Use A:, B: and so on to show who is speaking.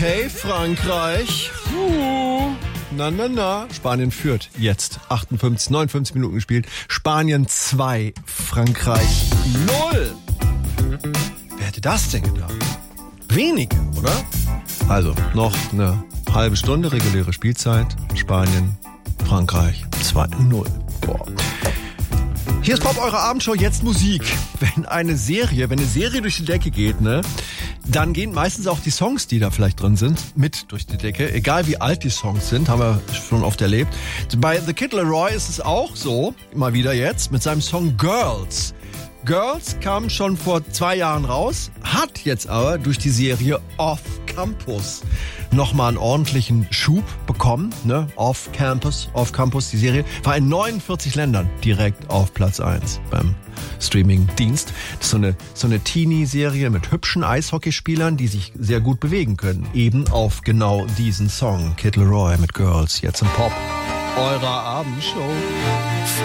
A: Hey Frankreich. Na. Spanien führt jetzt. 59 Minuten gespielt. Spanien 2, Frankreich 0. Wer hätte das denn gedacht? Wenige, oder? Also, noch eine halbe Stunde reguläre Spielzeit. Spanien, Frankreich 2-0. Boah. Hier ist Pop, eure Abendshow, jetzt Musik. Wenn eine Serie durch die Decke geht, ne, dann gehen meistens auch die Songs, die da vielleicht drin sind, mit durch die Decke. Egal wie alt die Songs sind, haben wir schon oft erlebt. Bei The Kid Laroi ist es auch so, mal wieder jetzt, mit seinem Song Girls. Girls kam schon vor 2 Jahren raus, hat jetzt aber durch die Serie Off Campus nochmal einen ordentlichen Schub bekommen, ne? Off Campus, die Serie, war in 49 Ländern direkt auf Platz 1 beim Streaming-Dienst. Das ist so eine Teenie-Serie mit hübschen Eishockeyspielern, die sich sehr gut bewegen können. Eben auf genau diesen Song. Kid Laroi mit Girls, jetzt im Pop eurer Abendshow.